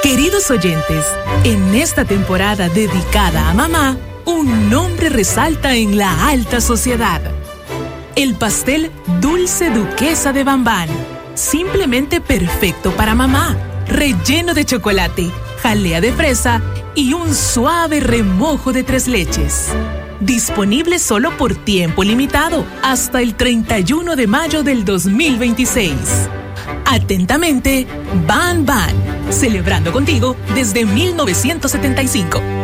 Queridos oyentes, en esta temporada dedicada a mamá, un nombre resalta en la alta sociedad. El pastel Dulce Duquesa de Bambán, simplemente perfecto para mamá, relleno de chocolate, jalea de fresa y un suave remojo de 3 leches. Disponible solo por tiempo limitado, hasta el 31 de mayo del 2026. Atentamente, Ban Ban, celebrando contigo desde 1975.